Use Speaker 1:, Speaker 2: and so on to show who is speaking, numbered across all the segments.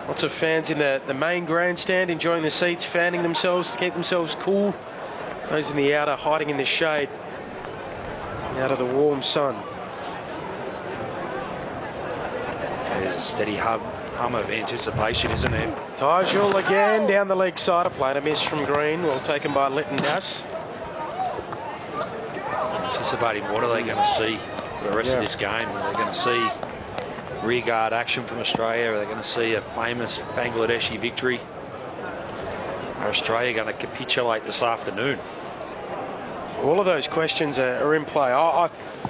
Speaker 1: Lots of fans in the main grandstand enjoying the seats, fanning themselves to keep themselves cool. Those in the outer hiding in the shade out of the warm sun.
Speaker 2: There's a steady hum of anticipation, isn't there?
Speaker 1: Tygel again down the leg side. A plate, a miss from Green. Well taken by Lytton Das.
Speaker 2: Anticipating what are they going to see for the rest of this game? Are they going to see rearguard action from Australia? Are they going to see a famous Bangladeshi victory? Are Australia going to capitulate this afternoon?
Speaker 1: All of those questions are in play. I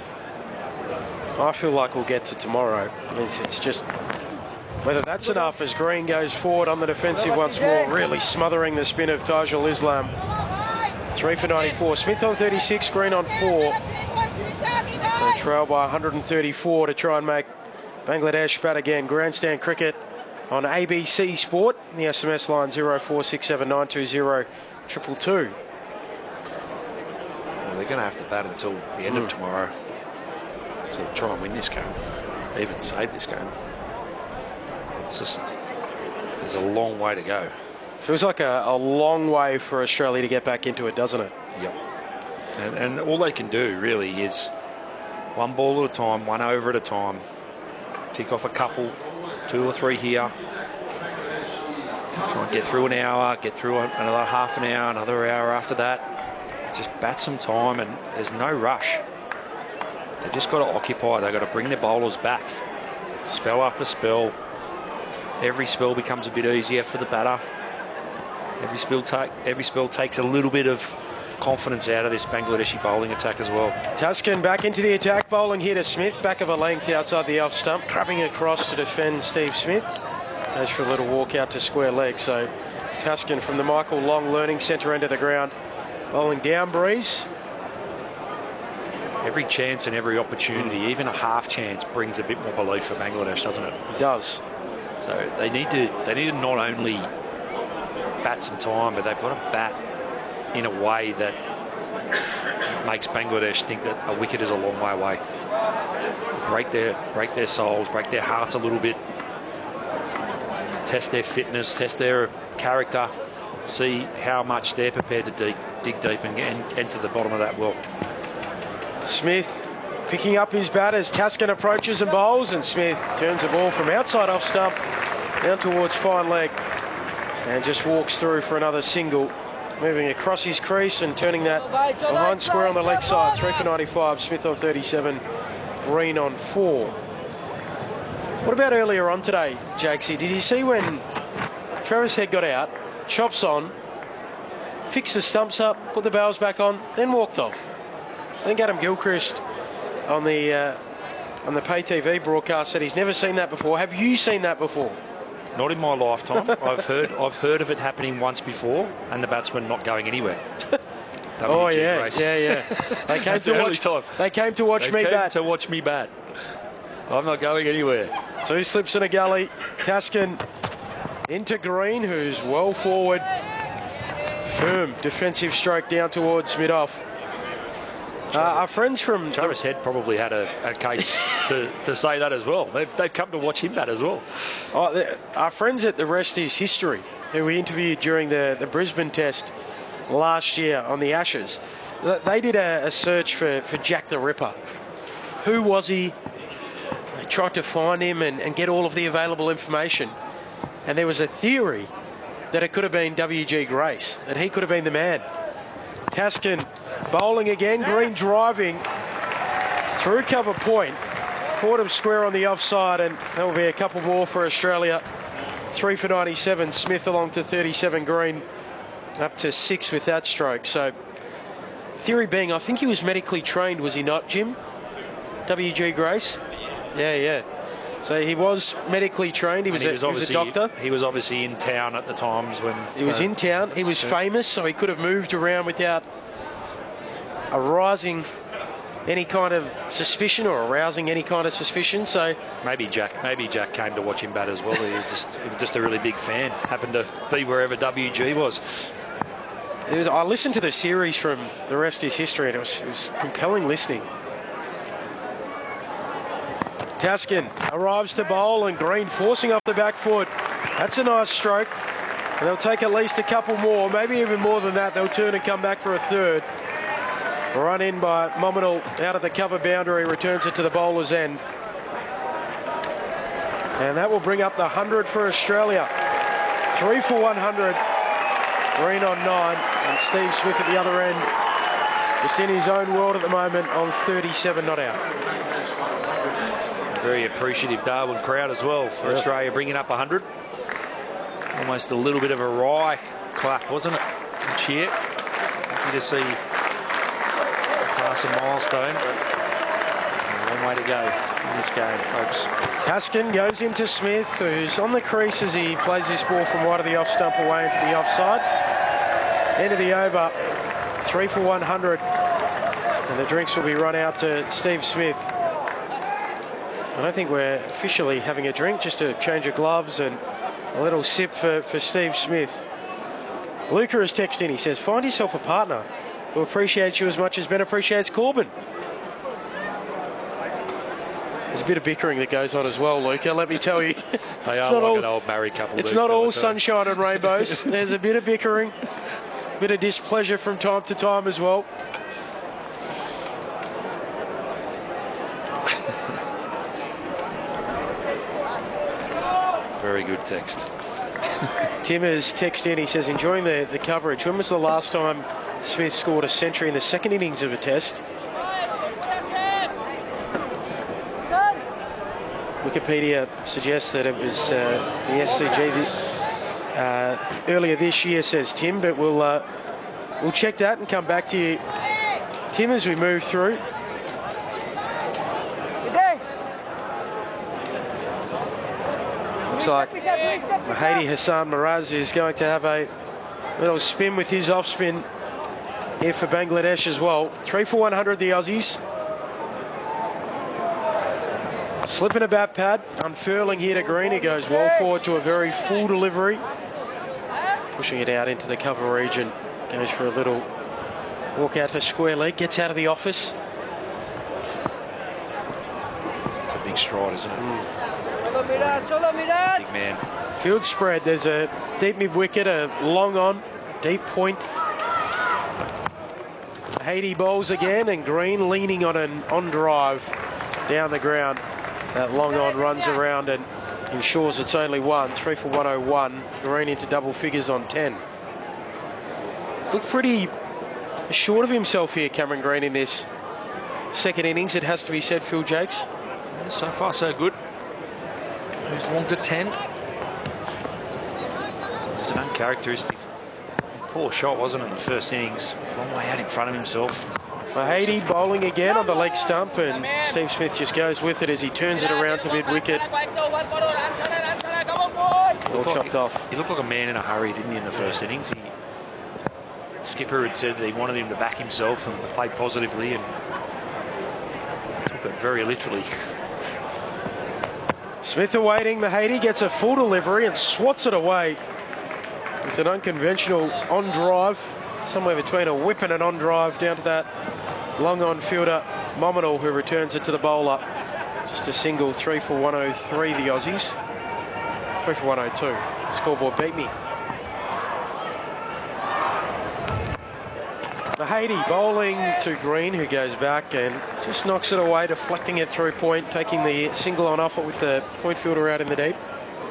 Speaker 1: feel like we'll get to tomorrow. It's just whether that's enough as Green goes forward on the defensive once more, really smothering the spin of Tygel Islam. 3 for 94. Smith on 36, Green on 4. They trail by 134 to try and make Bangladesh bat again. Grandstand cricket on ABC Sport. The SMS line 0467920222.
Speaker 2: Well, they're going to have to bat until the end of tomorrow to try and win this game, even save this game. It's just, there's a long way to go.
Speaker 1: Feels like a long way for Australia to get back into it, doesn't it?
Speaker 2: Yep. And all they can do really is one ball at a time, one over at a time, tick off a couple, 2 or 3 here. Try and get through an hour, get through another half an hour, another hour after that. Just bat some time, and there's no rush. They've just got to occupy. They've got to bring their bowlers back. Spell after spell. Every spell becomes a bit easier for the batter. Every spell takes a little bit of confidence out of this Bangladeshi bowling attack as well.
Speaker 1: Tuscan back into the attack, bowling here to Smith, back of a length outside the off stump, crabbing across to defend Steve Smith. Goes for a little walk out to square leg. So Tuscan from the Michael Long Learning Centre end of the ground, bowling down breeze.
Speaker 2: Every chance and every opportunity, even a half chance, brings a bit more belief for Bangladesh, doesn't it?
Speaker 1: It does.
Speaker 2: So they need to not only bat some time, but they've got to bat in a way that makes Bangladesh think that a wicket is a long way away. Break their souls, break their hearts a little bit. Test their fitness, test their character, see how much they're prepared to dig deep and get to the bottom of that well.
Speaker 1: Smith picking up his bat as Tuscan approaches and bowls, and Smith turns the ball from outside off stump down towards fine leg and just walks through for another single, moving across his crease and turning that behind square on the leg side. 3 for 95, Smith on 37, Green on 4. What about earlier on today, Jakesy? Did you see when Travis Head got out, chops on, fixed the stumps up, put the barrels back on, then walked off? I think Adam Gilchrist on the pay TV broadcast said he's never seen that before. Have you seen that before?
Speaker 2: Not in my lifetime. I've heard of it happening once before, and the batsman not going anywhere.
Speaker 1: Oh yeah, race. yeah. They came to watch. They came to watch me bat.
Speaker 2: To watch me bat. I'm not going anywhere.
Speaker 1: 2 slips in a gully. Tuscan into Green, who's well forward. Firm defensive stroke down towards mid-off. Our friends from...
Speaker 2: Travis Head probably had a case to say that as well. They've come to watch him bat as well.
Speaker 1: Our friends at The Rest Is History, who we interviewed during the Brisbane Test last year on the Ashes, they did a search for Jack the Ripper. Who was he? They tried to find him and get all of the available information. And there was a theory that it could have been W.G. Grace, that he could have been the man. Tuscan bowling again, Green driving through cover point. Caught him square on the offside, and that will be a couple more for Australia. 3 for 97, Smith along to 37, Green up to 6 with that stroke. So, theory being, I think he was medically trained, was he not, Jim? W.G. Grace? Yeah. So he was medically trained. He was a doctor.
Speaker 2: He was obviously in town at the times when...
Speaker 1: He was in town. He was famous, so he could have moved around without arousing any kind of suspicion or arousing any kind of suspicion. So
Speaker 2: maybe Jack came to watch him bat as well. He was just a really big fan. Happened to be wherever WG was.
Speaker 1: I listened to the series from The Rest Is History, and it was compelling listening. Tuscan arrives to bowl, and Green forcing off the back foot. That's a nice stroke. And they'll take at least a couple more, maybe even more than that. They'll turn and come back for a third. Run in by Mominal out of the cover boundary, returns it to the bowler's end. And that will bring up the 100 for Australia. 3 for 100. Green on 9. And Steve Smith at the other end, just in his own world at the moment on 37 not out.
Speaker 2: Very appreciative Darwin crowd as well for Australia bringing up 100. Almost a little bit of a wry clap, wasn't it? A cheer. Happy to see past a milestone. There's a long way to go in this game, folks.
Speaker 1: Taskin goes into Smith, who's on the crease as he plays this ball from wide of the off stump away into the offside. End of the over, 3 for 100. And the drinks will be run out to Steve Smith. I don't think we're officially having a drink, just a change of gloves and a little sip for Steve Smith. Luca has texted in, he says, find yourself a partner who appreciates you as much as Ben appreciates Corbin. There's a bit of bickering that goes on as well, Luca, let me tell you.
Speaker 2: They are like an old married couple.
Speaker 1: It's not all sunshine and rainbows. There's a bit of bickering, a bit of displeasure from time to time as well.
Speaker 2: Very good text.
Speaker 1: Tim has texted in, he says, enjoying the coverage. When was the last time Smith scored a century in the second innings of a test? Wikipedia suggests that it was the SCG earlier this year, says Tim, but we'll check that and come back to you, Tim, as we move through. Looks like Mahdi Hassan Miraz is going to have a little spin with his off spin here for Bangladesh as well. 3 for 100 the Aussies. Slipping a bat pad, unfurling here to Green. He goes well forward to a very full delivery. Pushing it out into the cover region. Goes for a little walk out to square leg. Gets out of the office.
Speaker 2: It's a big stride, isn't it? Big man.
Speaker 1: Field spread. There's a deep mid wicket, a long on, deep point. Haiti bowls again, and Green leaning on an on drive down the ground. That long on runs around and ensures it's only one. 3 for 101. Green into double figures on 10. He's looked pretty short of himself here, Cameron Green, in this second innings. It has to be said, Phil Jakes.
Speaker 2: So far, so good. He's long to 10. It's an uncharacteristic poor shot, wasn't it, in the first innings? Long way out in front of himself.
Speaker 1: Haiti bowling again on the leg stump, and Steve Smith just goes with it as he turns it around to mid-wicket. All chopped off.
Speaker 2: He looked like a man in a hurry, didn't he, in the first innings? Skipper had said that he wanted him to back himself and play positively, and took it very literally.
Speaker 1: Smith awaiting. Mahdi gets a full delivery and swats it away with an unconventional on drive, somewhere between a whip and an on drive down to that long on fielder Mominal, who returns it to the bowler. Just a single. 3 for 103 the Aussies. 3 for 102. Scoreboard beat me. Mahdi bowling to Green, who goes back and just knocks it away, deflecting it through point, taking the single on off it with the point fielder out in the deep.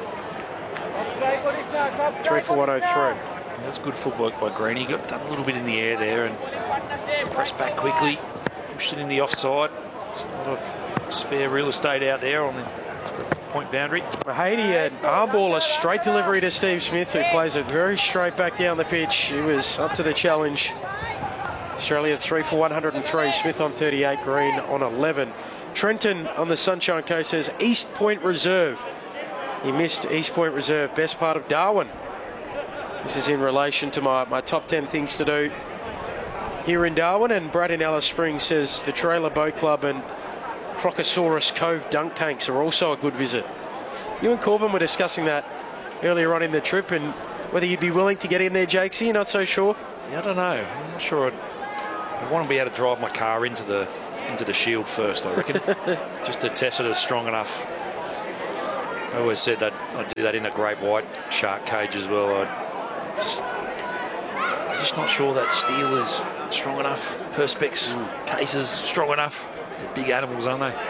Speaker 1: 3 for 103.
Speaker 2: That's good footwork by Green. He got done a little bit in the air there and pressed back quickly, pushed it in the offside. There's a lot of spare real estate out there on the point boundary.
Speaker 1: Mahdi, an arm ball, a straight delivery to Steve Smith, who plays it very straight back down the pitch. He was up to the challenge. Australia 3 for 103. Smith on 38, Green on 11. Trenton on the Sunshine Coast says East Point Reserve. He missed East Point Reserve, best part of Darwin. This is in relation to my top 10 things to do here in Darwin. And Brad in Alice Springs says the Trailer Boat Club and Crocosaurus Cove dunk tanks are also a good visit. You and Corbin were discussing that earlier on in the trip, and whether you'd be willing to get in there, Jakesy. You're not so sure?
Speaker 2: Yeah, I don't know. I'm not sure. I want to be able to drive my car into the shield first, I reckon, just to test it as strong enough. I always said that I'd do that in a great white shark cage as well. I'm just not sure that steel is strong enough. Perspex cases strong enough. They're big animals, aren't they?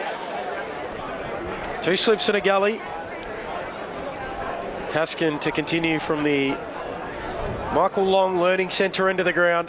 Speaker 1: 2 slips in a gully. Taskin to continue from the Michael Long Learning Centre end of the ground.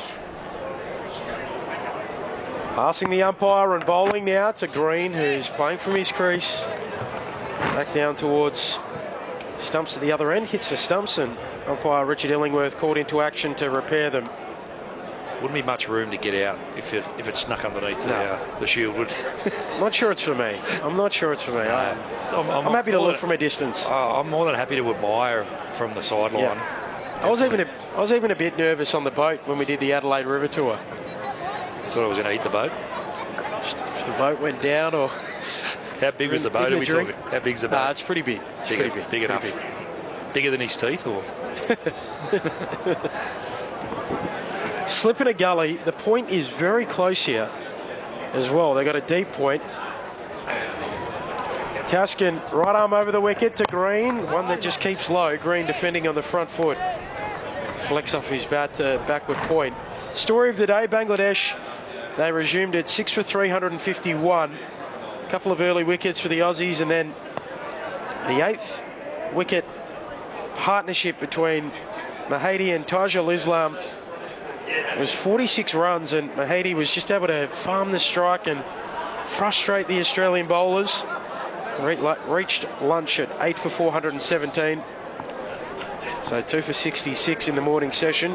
Speaker 1: Passing the umpire and bowling now to Green, who's playing from his crease. Back down towards stumps at the other end. Hits the stumps, and umpire Richard Illingworth called into action to repair them.
Speaker 2: Wouldn't be much room to get out if it snuck underneath the shield. Would.
Speaker 1: I'm not sure it's for me. I'm not sure it's for me. I'm happy to look from a distance.
Speaker 2: I'm more than happy to admire from the sideline.
Speaker 1: Yeah. I was even a bit nervous on the boat when we did the Adelaide River tour.
Speaker 2: Thought I was going to eat the boat.
Speaker 1: If the boat went down, or
Speaker 2: how big was the boat? Are we talking? How big's the boat?
Speaker 1: It's pretty big. It's pretty big.
Speaker 2: Big enough. Bigger than his teeth, or?
Speaker 1: Slip in a gully. The point is very close here as well. They got a deep point. Taskin, right arm over the wicket to Green. One that just keeps low. Green defending on the front foot. Flex off his bat to backward point. Story of the day, Bangladesh. They resumed at 6 for 351. A couple of early wickets for the Aussies, and then the 8th wicket partnership between Mahady and Tajul Islam. It was 46 runs, and Mahady was just able to farm the strike and frustrate the Australian bowlers. Reached lunch at 8 for 417. So 2 for 66 in the morning session.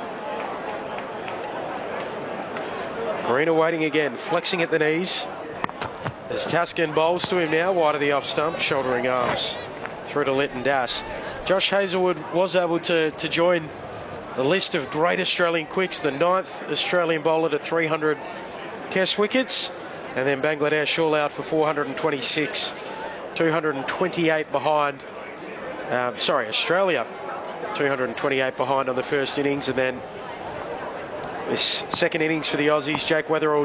Speaker 1: Green awaiting again, flexing at the knees. As Taskin bowls to him now, wide of the off stump, shouldering arms through to Lytton Das. Josh Hazlewood was able to join the list of great Australian quicks, the 9th Australian bowler to 300 Test wickets, and then Bangladesh all out for 426, 228 behind. Australia 228 behind on the first innings, and then this second innings for the Aussies. Jake Weatherald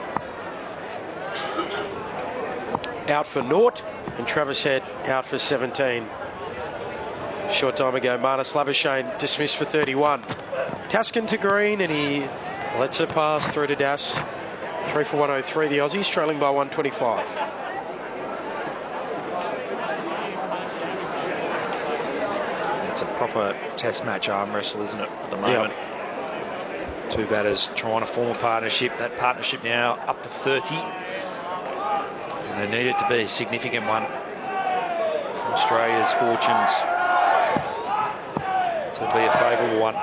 Speaker 1: out for naught, and Travis Head out for 17. Short time ago, Marnus Labuschagne dismissed for 31. Taskin to Green, and he lets it pass through to Das. 3 for 103, the Aussies trailing by 125.
Speaker 2: It's a proper test match arm wrestle, isn't it, at the moment? Yep. Two batters trying to form a partnership. That partnership now up to 30. And they need it to be a significant one for Australia's fortunes to be a favourable one.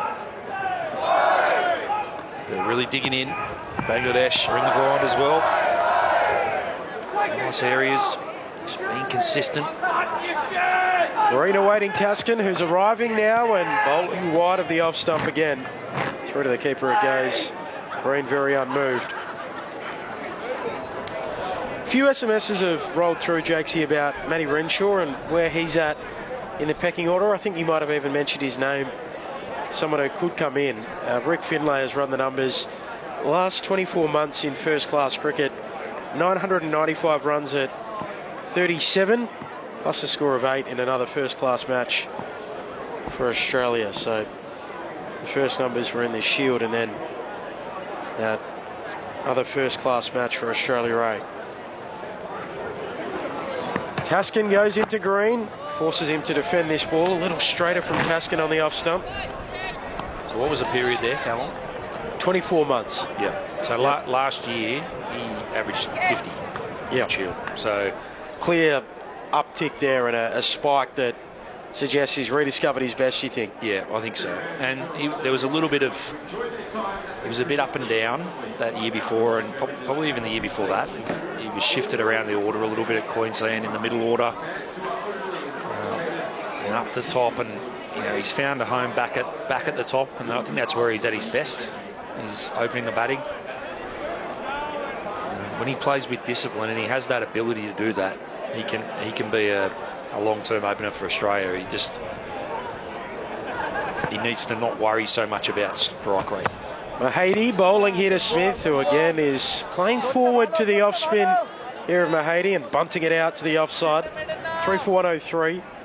Speaker 2: They're really digging in. Bangladesh are in the grind as well. Nice areas, just being consistent.
Speaker 1: Green awaiting Taskin, who's arriving now and bowling wide of the off stump again. Through to the keeper it goes. Green very unmoved. A few SMSs have rolled through, Jakesy, about Matty Renshaw and where he's at in the pecking order. I think you might have even mentioned his name, someone who could come in. Rick Finlay has run the numbers. Last 24 months in first-class cricket, 995 runs at 37, plus a score of 8 in another first-class match for Australia. So the first numbers were in the Shield, and then that other first-class match for Australia A. Taskin goes into Green, forces him to defend this ball. A little straighter from Taskin on the off stump.
Speaker 2: So what was the period there, how long?
Speaker 1: 24 months.
Speaker 2: Yeah. So last year he averaged 50.
Speaker 1: Yeah.
Speaker 2: Shield. So
Speaker 1: clear uptick there and a spike that suggests he's rediscovered his best, you think?
Speaker 2: Yeah, I think so. And there was a little bit of... He was a bit up and down that year before, and probably even the year before that. He was shifted around the order a little bit at Queensland in the middle order. And up the top, and he's found a home back at the top, and I think that's where he's at his best. He's opening the batting. When he plays with discipline, and he has that ability to do that, he can be a long-term opener for Australia. He needs to not worry so much about strike rate.
Speaker 1: Mahady bowling here to Smith, who again is playing forward to the off spin here of Mahady and bunting it out to the offside. 3 for 103.